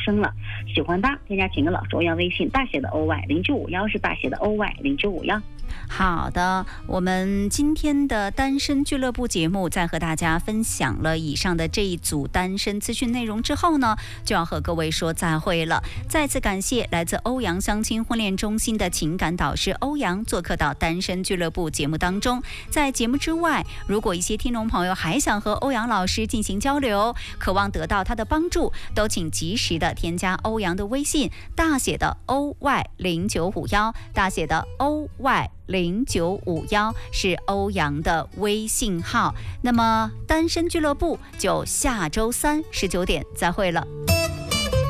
生了。喜欢他，添加请跟老师欧阳微信，大写的 OY0951是大写的 OY0951。 好的，我们今天的单身俱乐部节目在和大家分享了以上的这一组单身资讯内容之后呢，就要和各位说再会了。再次感谢来自欧阳相亲婚恋中心的情感导师欧阳做客到单身俱乐部节目当中。在节目之外，如果一些听众朋友还想和欧阳老师进行交流，渴望得到他的帮助，都请及时的添加欧阳的微信，大写的 OY0951，大写的 OY0951是欧阳的微信号。那么单身俱乐部就下周319点再会了。